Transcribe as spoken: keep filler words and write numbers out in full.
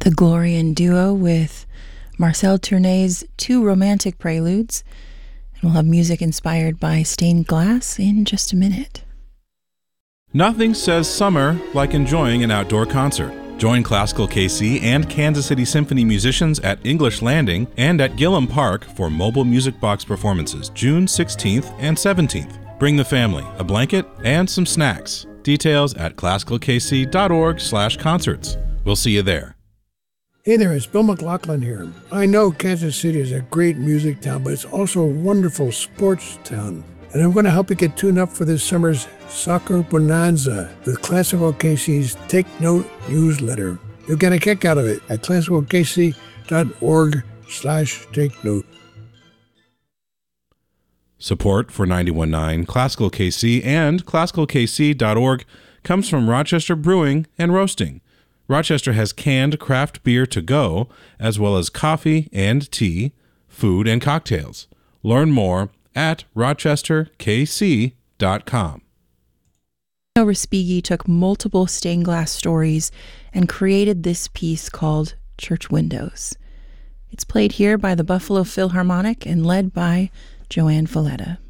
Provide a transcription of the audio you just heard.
the Glorian duo with Marcel Tournay's Two Romantic Preludes, and we'll have music inspired by stained glass in just a minute. Nothing says summer like enjoying an outdoor concert. Join Classical K C and Kansas City Symphony musicians at English Landing and at Gillum Park for mobile music box performances June sixteenth and seventeenth. Bring the family, a blanket, and some snacks. Details at classical k c dot org slash concerts. We'll see you there. Hey there, it's Bill McLaughlin here. I know Kansas City is a great music town, but it's also a wonderful sports town. And I'm going to help you get tuned up for this summer's Soccer Bonanza with Classical K C's Take Note newsletter. You'll get a kick out of it at classical k c dot org slash take note. Support for ninety-one point nine Classical K C and classical k c dot org comes from Rochester Brewing and Roasting. Rochester has canned craft beer to go, as well as coffee and tea, food and cocktails. Learn more at rochester k c dot com. Respighi took multiple stained glass stories and created this piece called Church Windows. It's played here by the Buffalo Philharmonic and led by Joanne Falletta.